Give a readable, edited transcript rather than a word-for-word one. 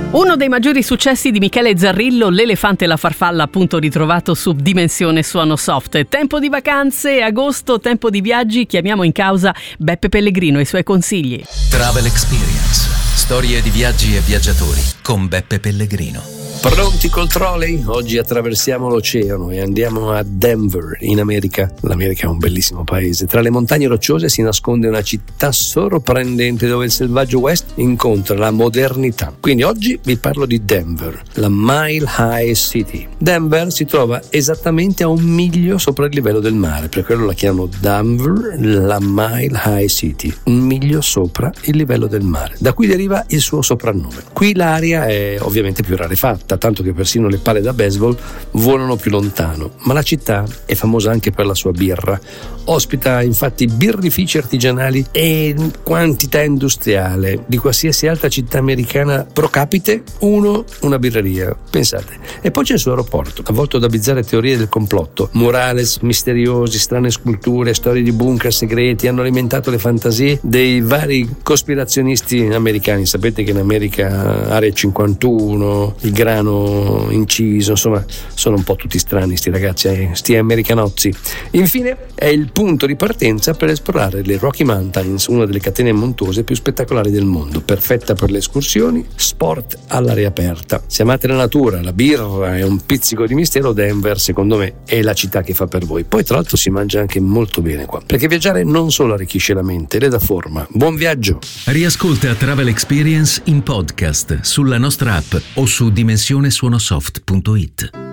Uno dei maggiori successi di Michele Zarrillo, L'elefante e la farfalla, appunto ritrovato su Dimensione Suono Soft. Tempo di vacanze, agosto, tempo di viaggi, chiamiamo in causa Beppe Pellegrino e i suoi consigli. Travel Experience, storie di viaggi e viaggiatori con Beppe Pellegrino. Pronti col trolley? Oggi attraversiamo l'oceano e andiamo a Denver, in America. L'America è un bellissimo paese. Tra le montagne rocciose si nasconde una città sorprendente dove il selvaggio West incontra la modernità. Quindi oggi vi parlo di Denver, la Mile High City. Denver si trova esattamente a 1 miglio sopra il livello del mare, per quello la chiamano Denver, la Mile High City, 1 miglio sopra il livello del mare. Da qui deriva il suo soprannome. Qui l'aria è ovviamente più rarefatta, tanto che persino le palle da baseball volano più lontano, ma la città è famosa anche per la sua birra. Ospita infatti birrifici artigianali e quantità industriale. Di qualsiasi altra città americana pro capite, una birreria, pensate. E poi c'è il suo aeroporto, avvolto da bizzarre teorie del complotto. Murales misteriosi, strane sculture, storie di bunker segreti hanno alimentato le fantasie dei vari cospirazionisti americani. Sapete che in America Area 51, il grano inciso, insomma sono un po' tutti strani sti ragazzi, sti americanozzi. Infine è il punto di partenza per esplorare le Rocky Mountains, una delle catene montuose più spettacolari del mondo, perfetta per le escursioni, sport all'aria aperta. Se amate la natura, la birra e un pizzico di mistero, Denver secondo me è la città che fa per voi. Poi tra l'altro si mangia anche molto bene qua, perché viaggiare non solo arricchisce la mente, le dà forma. Buon viaggio! Riascolta Travel Experience in podcast sulla nostra app o su dimensionesuonosoft.it.